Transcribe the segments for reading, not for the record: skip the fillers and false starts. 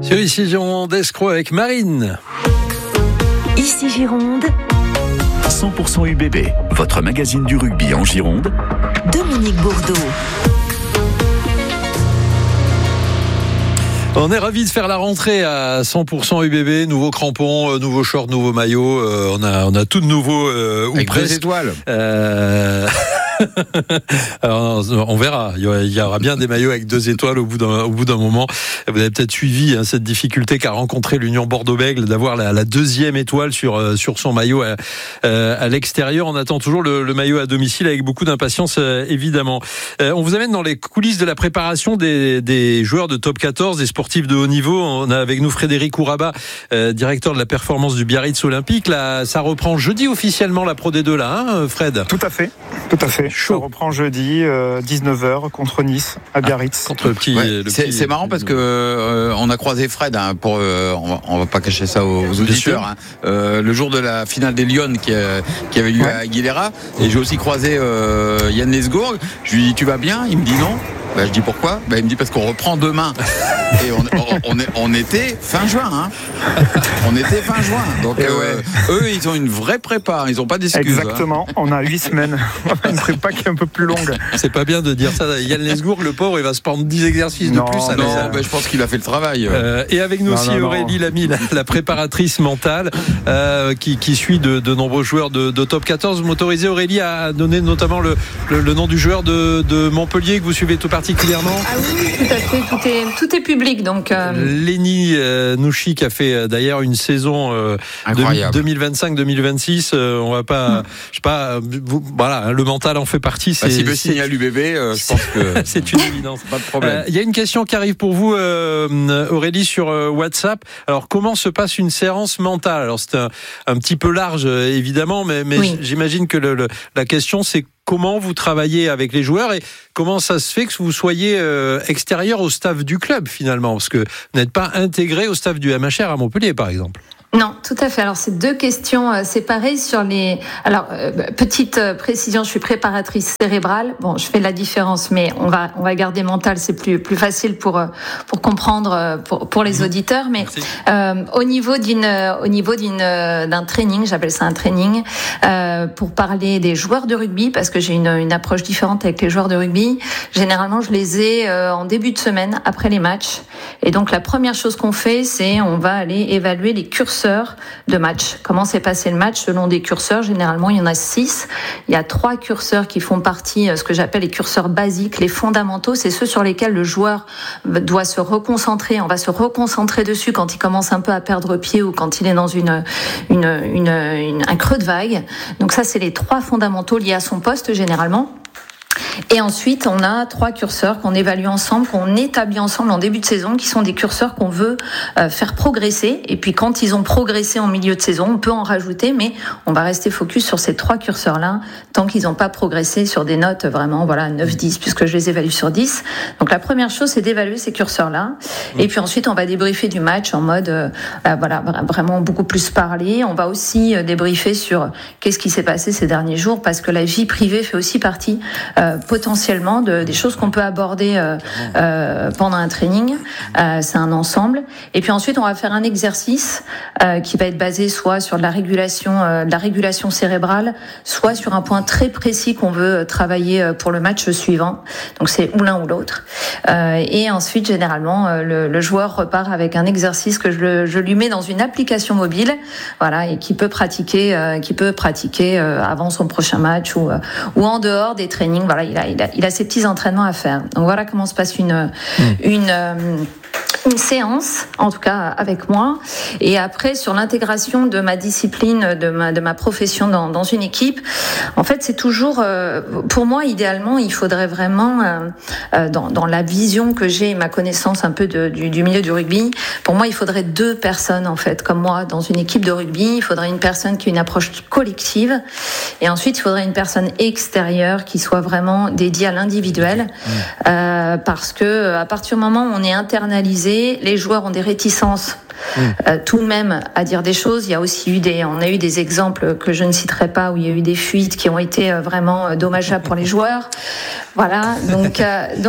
Sur Ici Gironde, escroc avec Marine. Ici Gironde, 100% UBB, votre magazine du rugby en Gironde. Dominique Bourdeau. On est ravis de faire la rentrée à 100% UBB, nouveaux crampons, nouveaux shorts, nouveaux maillots. On a tout de nouveau ou avec presque. 2 étoiles. Alors, on verra. Il y aura bien des maillots avec 2 étoiles au bout d'un moment. Vous avez peut-être suivi cette difficulté qu'a rencontré l'Union Bordeaux-Bègles d'avoir la 2e étoile sur son maillot à l'extérieur. On attend toujours le maillot à domicile avec beaucoup d'impatience, évidemment. On vous amène dans les coulisses de la préparation des joueurs de top 14, des sportifs de haut niveau. On a avec nous Frédéric Ouraba, directeur de la performance du Biarritz Olympique. Là, ça reprend jeudi officiellement la Pro D2 là, hein, Fred? Tout à fait. Chaud. Ça reprend jeudi, 19h contre Nice à Biarritz. Contre le petit. C'est marrant parce que on a croisé Fred on va pas cacher ça aux auditeurs. Hein, le jour de la finale des Lions qui avait lieu à Aguilera, et j'ai aussi croisé Yann Lesgourg. Je lui dis tu vas bien? Il me dit non. Je dis pourquoi? Il me dit parce qu'on reprend demain. Et on était fin juin. Hein. On était fin juin. Donc eux, ils ont une vraie prépa. Ils n'ont pas d'excuses. Exactement. Hein. On a 8 semaines. On a une prépa qui est un peu plus longue. C'est pas bien de dire ça. Yann Lesgourg, le pauvre, il va se prendre 10 exercices de plus. Je pense qu'il a fait le travail. Et avec nous aussi Aurélie Lamy, la préparatrice mentale, qui suit de nombreux joueurs de top 14. Vous m'autorisez, Aurélie, à donner notamment le nom du joueur de Montpellier que vous suivez tout particulièrement? Ah oui, tout à fait. Tout est public. Donc, Lenny Nouchi qui a fait d'ailleurs une saison 2025-2026. On va pas, voilà, le mental en fait partie. S'il veut signer à l'UBB, je pense que c'est une évidence. Pas de problème. Il y a une question qui arrive pour vous, Aurélie, sur WhatsApp. Alors, comment se passe une séance mentale? Alors, c'est un petit peu large, évidemment, mais oui. J'imagine que la question, c'est comment vous travaillez avec les joueurs et comment ça se fait que vous soyez extérieur au staff du club, finalement, parce que vous n'êtes pas intégré au staff du MHR à Montpellier, par exemple. Non, tout à fait. Alors, c'est 2 questions séparées sur les... Alors, petite précision, je suis préparatrice cérébrale. Bon, je fais la différence, mais on va garder mental, c'est plus facile pour comprendre pour les auditeurs. Mais au niveau d'un training, j'appelle ça un training, pour parler des joueurs de rugby, parce que j'ai une approche différente avec les joueurs de rugby. Généralement, je les ai en début de semaine, après les matchs. Et donc, la première chose qu'on fait, c'est on va aller évaluer les curseurs de match. Comment s'est passé le match selon des curseurs? Généralement, il y en a 6. Il y a 3 curseurs qui font partie, ce que j'appelle les curseurs basiques, les fondamentaux. C'est ceux sur lesquels le joueur doit se reconcentrer. On va se reconcentrer dessus quand il commence un peu à perdre pied ou quand il est dans un creux de vague. Donc ça, c'est les 3 fondamentaux liés à son poste, généralement. Et ensuite, on a 3 curseurs qu'on évalue ensemble, qu'on établit ensemble en début de saison, qui sont des curseurs qu'on veut faire progresser. Et puis, quand ils ont progressé en milieu de saison, on peut en rajouter, mais on va rester focus sur ces 3 curseurs-là, tant qu'ils n'ont pas progressé sur des notes vraiment, 9-10, puisque je les évalue sur 10. Donc, la première chose, c'est d'évaluer ces curseurs-là. Et puis ensuite, on va débriefer du match en mode, vraiment beaucoup plus parler. On va aussi débriefer sur qu'est-ce qui s'est passé ces derniers jours, parce que la vie privée fait aussi partie potentiellement des choses qu'on peut aborder pendant un training. C'est un ensemble. Et puis ensuite, on va faire un exercice qui va être basé soit sur de la régulation cérébrale, soit sur un point très précis qu'on veut travailler pour le match suivant. Donc c'est ou l'un ou l'autre. Et ensuite, généralement, le joueur repart avec un exercice que je lui mets dans une application mobile, voilà, et qui peut pratiquer avant son prochain match ou en dehors des trainings. Voilà, il a ses petits entraînements à faire. Donc voilà comment se passe une séance, en tout cas avec moi. Et après, sur l'intégration de ma discipline, de ma profession dans une équipe, en fait, c'est toujours, pour moi, idéalement, il faudrait vraiment, dans la vision que j'ai, ma connaissance un peu du milieu du rugby, pour moi, il faudrait 2 personnes, en fait, comme moi, dans une équipe de rugby. Il faudrait une personne qui a une approche collective. Et ensuite, il faudrait une personne extérieure qui soit vraiment dédiée à l'individuel. Parce que, à partir du moment où on est internalisé, les joueurs ont des réticences tout de même à dire des choses. Il y a aussi on a eu des exemples que je ne citerai pas où il y a eu des fuites qui ont été vraiment dommageables pour les joueurs. Voilà. Donc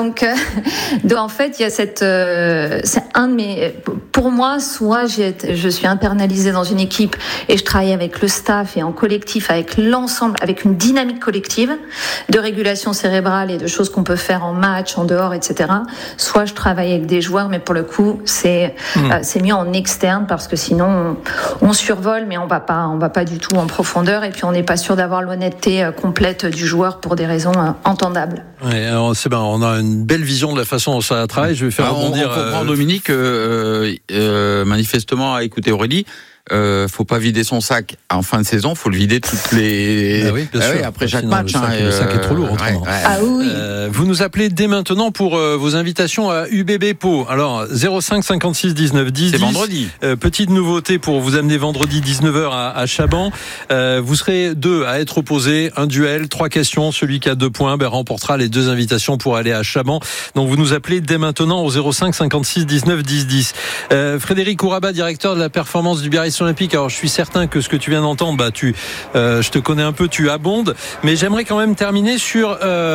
en fait, il y a c'est un de mes, pour moi, soit je suis internalisée dans une équipe et je travaille avec le staff et en collectif, avec l'ensemble, avec une dynamique collective de régulation cérébrale et de choses qu'on peut faire en match, en dehors, etc. Soit je travaille avec des joueurs, mais pour le coup, c'est mieux en externe parce que sinon on survole, mais on va pas du tout en profondeur et puis on n'est pas sûr d'avoir l'honnêteté complète du joueur pour des raisons entendables. Ouais, alors c'est bien, on a une belle vision de la façon dont ça travaille. Je vais faire rebondir. On comprend Dominique, manifestement à écouter Aurélie. Faut pas vider son sac en fin de saison, faut le vider toutes les. Ah oui, bien sûr. Après chaque sinon, match. Le sac est trop lourd. Autrement. Ah oui. Vous nous appelez dès maintenant pour vos invitations à UBB Pau. Alors 05 56 19 10. C'est vendredi. Petite nouveauté pour vous amener vendredi 19h à Chaban. Vous serez 2 à être opposés, un duel, 3 questions. Celui qui a 2 points remportera les 2 invitations pour aller à Chaban. Donc vous nous appelez dès maintenant au 05 56 19 10 10. Frédéric Ouraba, directeur de la performance du Biarritz Olympique. Alors je suis certain que ce que tu viens d'entendre, je te connais un peu, tu abondes, mais j'aimerais quand même terminer sur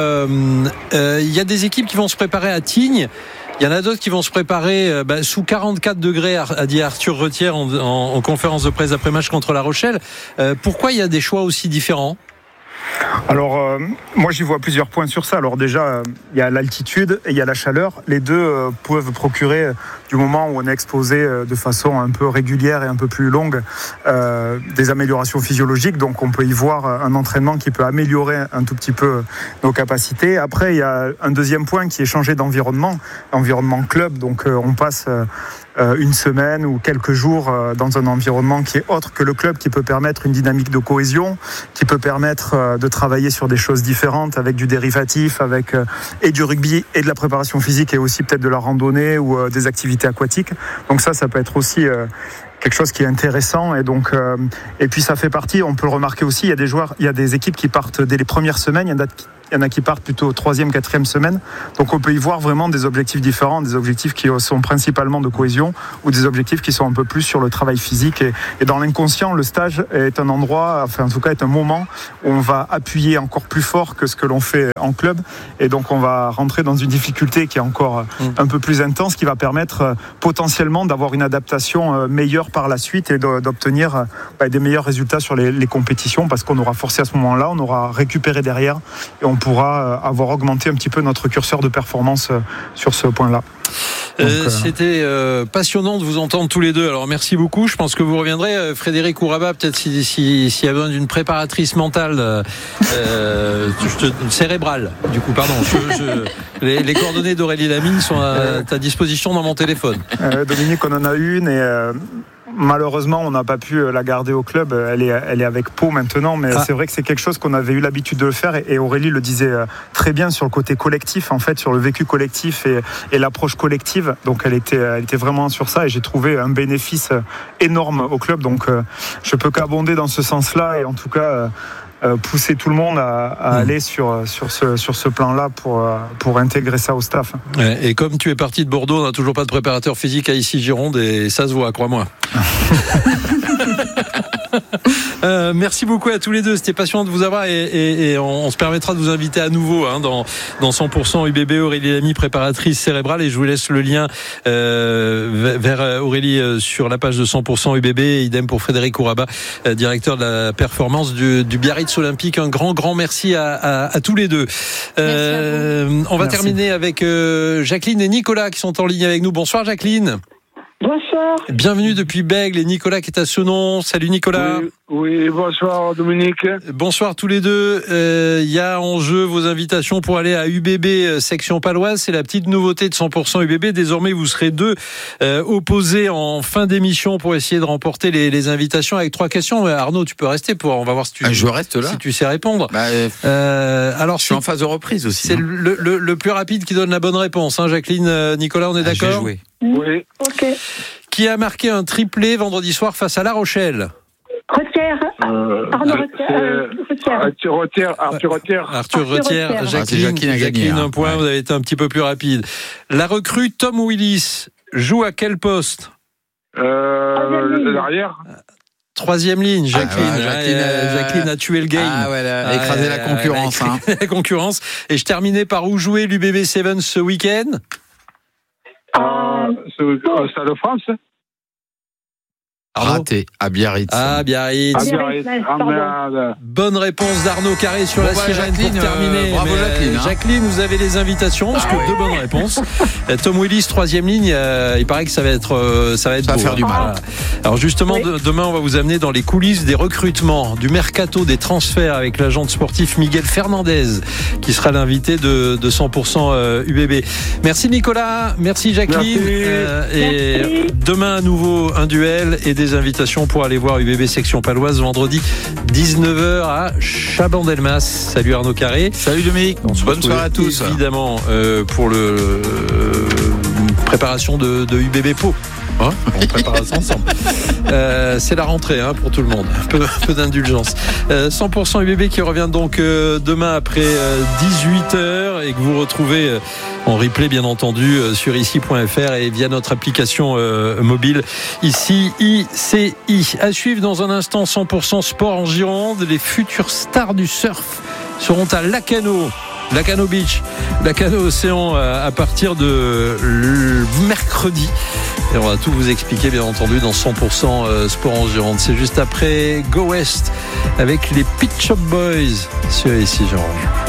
il y a des équipes qui vont se préparer à Tignes. Il y en a d'autres qui vont se préparer sous 44 degrés, a dit Arthur Retière en conférence de presse après-match contre La Rochelle. Pourquoi il y a des choix aussi différents ? Alors, moi j'y vois plusieurs points sur ça. Alors déjà, il y a l'altitude et il y a la chaleur. Les deux peuvent procurer, du moment où on est exposé de façon un peu régulière et un peu plus longue, des améliorations physiologiques. Donc on peut y voir un entraînement qui peut améliorer un tout petit peu nos capacités. Après, il y a un deuxième point qui est changer d'environnement, l'environnement club. Donc on passe une semaine ou quelques jours dans un environnement qui est autre que le club, qui peut permettre une dynamique de cohésion, qui peut permettre de travailler sur des choses différentes avec du dérivatif, avec et du rugby et de la préparation physique et aussi peut-être de la randonnée ou des activités aquatiques. Donc ça peut être aussi quelque chose qui est intéressant et donc et puis ça fait partie, on peut le remarquer aussi, il y a des équipes qui partent dès les premières semaines, il y en a qui partent plutôt 3e, 4e semaine. Donc on peut y voir vraiment des objectifs différents, des objectifs qui sont principalement de cohésion ou des objectifs qui sont un peu plus sur le travail physique. Et dans l'inconscient, le stage est un endroit, enfin en tout cas est un moment où on va appuyer encore plus fort que ce que l'on fait en club. Et donc on va rentrer dans une difficulté qui est encore un peu plus intense, qui va permettre potentiellement d'avoir une adaptation meilleure par la suite et d'obtenir des meilleurs résultats sur les compétitions, parce qu'on aura forcé à ce moment-là, on aura récupéré derrière et on pourra avoir augmenté un petit peu notre curseur de performance sur ce point-là. C'était passionnant de vous entendre tous les deux. Alors merci beaucoup. Je pense que vous reviendrez, Frédéric Ouraba, peut-être s'il y a besoin d'une préparatrice mentale, cérébrale. Du coup, pardon. Les coordonnées d'Aurélie Lamine sont à ta disposition dans mon téléphone. Dominique, on en a une et malheureusement, on n'a pas pu la garder au club. Elle est avec Pau maintenant, mais c'est vrai que c'est quelque chose qu'on avait eu l'habitude de le faire. Et Aurélie le disait très bien sur le côté collectif, en fait, sur le vécu collectif et l'approche collective. Donc, elle était vraiment sur ça. Et j'ai trouvé un bénéfice énorme au club. Donc, je peux qu'abonder dans ce sens-là. Et en tout cas, pousser tout le monde à aller sur ce plan-là pour intégrer ça au staff. Et comme tu es parti de Bordeaux, on n'a toujours pas de préparateur physique à Issy Gironde et ça se voit, crois-moi. Merci beaucoup à tous les deux, c'était passionnant de vous avoir et on se permettra de vous inviter à nouveau dans 100% UBB. Aurélie Lamy, préparatrice cérébrale, et je vous laisse le lien vers Aurélie sur la page de 100% UBB, et idem pour Frédéric Ouraba, directeur de la performance du Biarritz Olympique. Un grand merci à tous les deux. On va terminer avec Jacqueline et Nicolas qui sont en ligne avec nous. Bonsoir Jacqueline. Bonsoir. Bienvenue depuis Bègles, et Nicolas qui est à Senon. Salut Nicolas. Oui, bonsoir Dominique. Bonsoir tous les deux. Il y a en jeu vos invitations pour aller à UBB section paloise. C'est la petite nouveauté de 100% UBB. Désormais, vous serez 2 opposés en fin d'émission pour essayer de remporter les invitations avec 3 questions. Arnaud, tu peux rester on va voir si tu, je reste là. Si tu sais répondre. Alors, je suis en phase de reprise aussi. C'est le plus rapide qui donne la bonne réponse. Jacqueline, Nicolas, on est d'accord ? Je vais jouer. Oui. Ok. Qui a marqué un triplé vendredi soir face à La Rochelle ? Retière. Arthur Retière. Jacqueline, un point, vous avez été un petit peu plus rapide. La recrue Tom Willis joue à quel poste ? L'arrière. Troisième ligne, Jacqueline. Jacqueline a tué le game. Ah ouais, elle a écrasé la concurrence. La concurrence. Et je terminais par où jouer l'UBB Sevens ce week-end? Au Stade de France. Raté à Biarritz. Biarritz. Bonne réponse d'Arnaud Carré sur la sirène pour terminer. Bravo Jacqueline. Jacqueline, vous avez les invitations, parce que deux bonnes réponses. Tom Willis, troisième ligne, il paraît que ça va être beau. Ça va faire du mal. Alors justement, demain, on va vous amener dans les coulisses des recrutements, du mercato, des transferts avec l'agent sportif Miguel Fernandez, qui sera l'invité de 100% UBB. Merci Nicolas, merci Jacqueline. Et demain, à nouveau, un duel et des invitations pour aller voir UBB section paloise vendredi 19h à Chabandelmas. Salut Arnaud Carré. Salut Dominique. Bonne soirée à tous. Évidemment pour le préparation de UBB Pau. On prépare ça ensemble. C'est la rentrée pour tout le monde. Un peu d'indulgence. 100% UBB qui revient donc demain après 18h et que vous retrouvez en replay bien entendu sur ici.fr et via notre application mobile ici ICI. À suivre dans un instant 100% sport en Gironde. Les futures stars du surf seront à Lacano Beach, Lacano Océan à partir de mercredi. Et on va tout vous expliquer bien entendu dans 100% sport en Gironde. C'est juste après Go West avec les Pit Shop Boys sur ici Gironde.